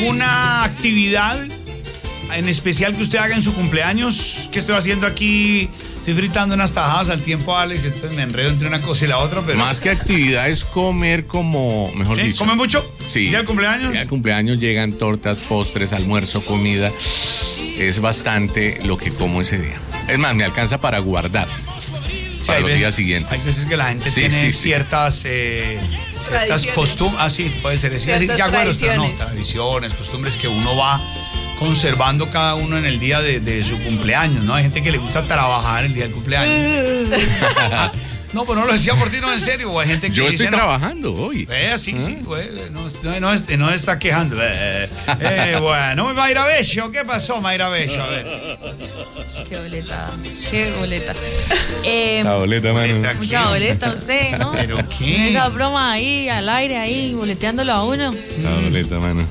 ¿Alguna actividad en especial que usted haga en su cumpleaños? ¿Qué estoy haciendo aquí? Estoy fritando unas tajadas al tiempo, Alex, entonces me enredo entre una cosa y la otra, pero... Más que actividad es comer como, mejor ¿Sí? dicho. ¿Come mucho? Sí. ¿Día del cumpleaños? Día del cumpleaños llegan tortas, postres, almuerzo, comida. Es bastante lo que como ese día. Es más, me alcanza para guardar para los días siguientes. Hay veces que la gente tiene ciertas costumbres. Ah, sí, puede ser. Sí, ya güeros, pero no, tradiciones, costumbres que uno va conservando cada uno en el día de su cumpleaños, ¿no? Hay gente que le gusta trabajar el día del cumpleaños. No, pues no lo decía por ti, no, en serio. O hay gente que yo dice, estoy trabajando hoy. Sí, güey, no está quejando. Bueno, Mayra Bello, ¿qué pasó, Mayra Bello? A ver. Qué boleta, qué boleta. La boleta, mano. Mucha boleta usted, ¿no? ¿Pero qué? Esa broma ahí, al aire, ahí, boleteándolo a uno. La boleta, mano.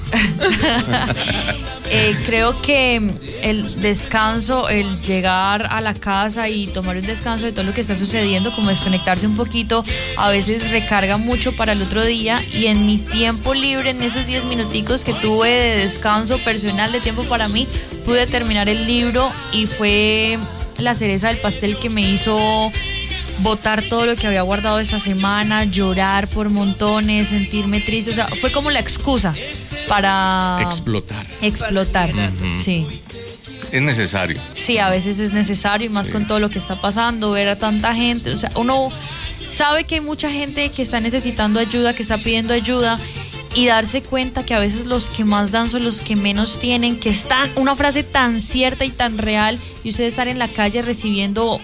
Creo que el descanso, el llegar a la casa y tomar un descanso de todo lo que está sucediendo, como desconectarse un poquito, a veces recarga mucho para el otro día. Y en mi tiempo libre, en esos 10 minuticos que tuve de descanso personal, de tiempo para mí, pude terminar el libro y fue la cereza del pastel que me hizo botar todo lo que había guardado esta semana, llorar por montones, sentirme triste. O sea, fue como la excusa para explotar. Sí. Es necesario. Sí, a veces es necesario, y más con todo lo que está pasando, ver a tanta gente. O sea, uno sabe que hay mucha gente que está necesitando ayuda, que está pidiendo ayuda, y darse cuenta que a veces los que más dan son los que menos tienen, que están, una frase tan cierta y tan real, y usted estar en la calle recibiendo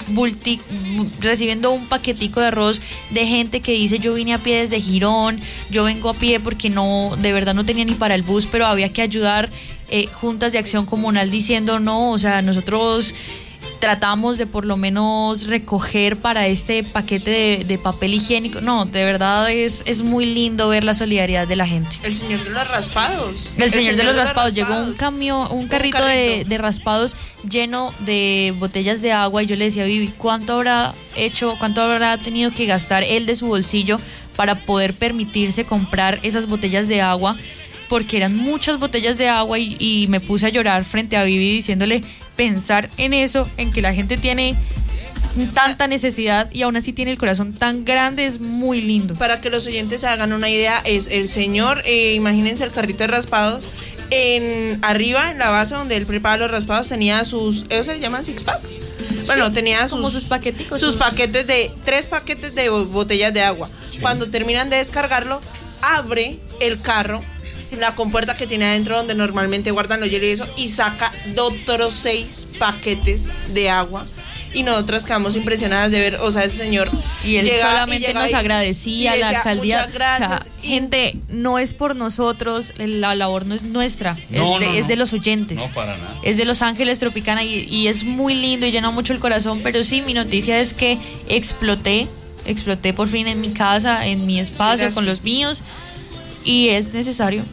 un paquetico de arroz de gente que dice: yo vine a pie desde Girón, yo vengo a pie porque no, de verdad no tenía ni para el bus, pero había que ayudar. Juntas de acción comunal diciendo: no, o sea, nosotros tratamos de por lo menos recoger para este paquete de papel higiénico. No, de verdad es muy lindo ver la solidaridad de la gente. El señor de los raspados. El señor de los raspados. Llegó un carrito de raspados lleno de botellas de agua, y yo le decía a Vivi, ¿cuánto habrá tenido que gastar él de su bolsillo para poder permitirse comprar esas botellas de agua? Porque eran muchas botellas de agua, y me puse a llorar frente a Vivi diciéndole: pensar en eso, en que la gente tiene tanta necesidad y aún así tiene el corazón tan grande, es muy lindo. Para que los oyentes se hagan una idea, es el señor, imagínense el carrito de raspados, arriba, en la base donde él prepara los raspados, tenía sus, ¿ellos se llaman six packs? Bueno, sí, tenía sus paqueticos. Sus paquetes de, 3 paquetes de botellas de agua. Sí. Cuando terminan de descargarlo, abre el carro, la compuerta que tiene adentro donde normalmente guardan los hielos y eso, y saca otros 6 paquetes de agua. Y nosotras quedamos impresionadas de ver, o sea, ese señor. Y él solamente nos agradecía, la alcaldía. Muchas gracias. O sea, gente, no es por nosotros, la labor no es nuestra, es de los oyentes. No, para nada. Es de Los Ángeles Tropicana, y es muy lindo y llena mucho el corazón. Pero sí, mi noticia es que exploté por fin en mi casa, en mi espacio, con los míos. Y es necesario.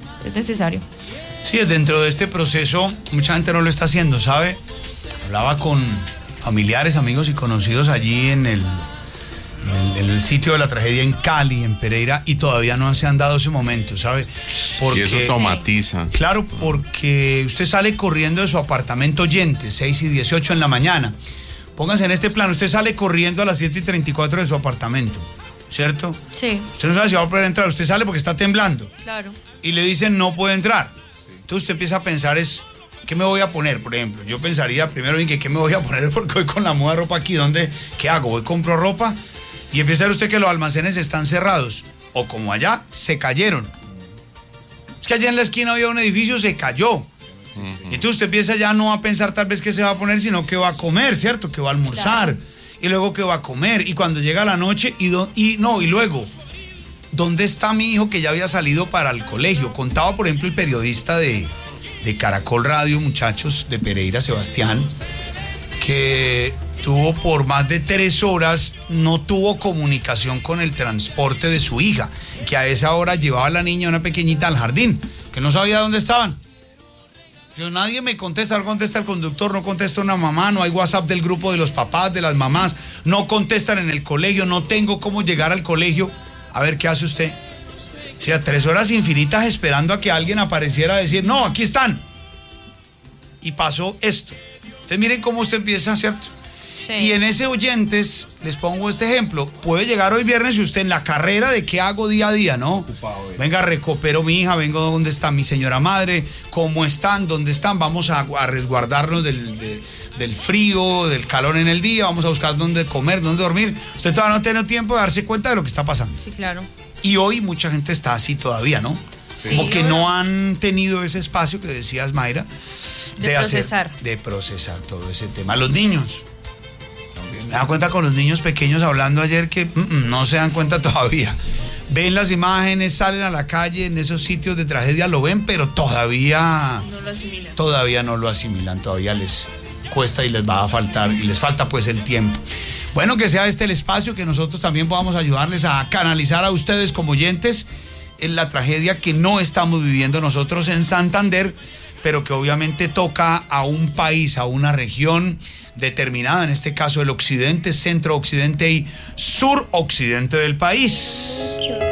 Sí, dentro de este proceso mucha gente no lo está haciendo, ¿sabe? Hablaba con familiares, amigos y conocidos allí en el sitio de la tragedia en Cali, en Pereira, y todavía no se han dado ese momento, ¿sabe? Porque, y eso somatiza. Claro, porque usted sale corriendo de su apartamento oyente, 6:18 en la mañana. Pónganse en este plano, usted sale corriendo a las 7:34 de su apartamento, ¿cierto? Sí. Usted no sabe si va a poder entrar, usted sale porque está temblando. Claro. Y le dicen no puede entrar. Entonces usted empieza a pensar ¿qué me voy a poner? Por ejemplo, yo pensaría primero bien que ¿qué me voy a poner? Porque voy con la moda de ropa aquí, ¿qué hago? ¿Voy compro ropa? Y empieza a ver usted que los almacenes están cerrados. O como allá, se cayeron. Es que allá en la esquina había un edificio, se cayó. Y entonces usted empieza ya no a pensar tal vez qué se va a poner, sino que va a comer, ¿cierto? Que va a almorzar. Claro. Y luego que va a comer. Y cuando llega la noche, y luego, ¿dónde está mi hijo que ya había salido para el colegio? Contaba, por ejemplo, el periodista de Caracol Radio, muchachos, de Pereira, Sebastián, que tuvo por más de 3 horas, no tuvo comunicación con el transporte de su hija, que a esa hora llevaba a la niña, una pequeñita, al jardín, que no sabía dónde estaban. Pero nadie me contesta, no contesta el conductor, no contesta una mamá, no hay WhatsApp del grupo de los papás, de las mamás, no contestan en el colegio, no tengo cómo llegar al colegio. A ver, ¿qué hace usted? sea, 3 horas infinitas esperando a que alguien apareciera a decir, no, aquí están. Y pasó esto. Entonces miren cómo usted empieza, ¿cierto? Sí. Y en ese oyentes, les pongo este ejemplo, puede llegar hoy viernes y usted en la carrera de qué hago día a día, ¿no? Venga, recupero mi hija, vengo donde está mi señora madre, cómo están, dónde están, vamos a resguardarnos del frío, del calor en el día, vamos a buscar dónde comer, dónde dormir. Usted todavía no tiene tiempo de darse cuenta de lo que está pasando. Sí, claro. Y hoy mucha gente está así todavía, ¿no? Sí. Como que no han tenido ese espacio que decías, Mayra, de procesar todo ese tema. Los niños. Me dan cuenta con los niños pequeños hablando ayer que no se dan cuenta todavía. Ven las imágenes, salen a la calle, en esos sitios de tragedia lo ven, pero todavía no lo asimilan. Todavía no lo asimilan, todavía les cuesta y les va a faltar, y les falta pues el tiempo. Bueno, que sea este el espacio, que nosotros también podamos ayudarles a canalizar a ustedes como oyentes en la tragedia que no estamos viviendo nosotros en Santander, pero que obviamente toca a un país, a una región determinada, en este caso el occidente, centro occidente y sur occidente del país.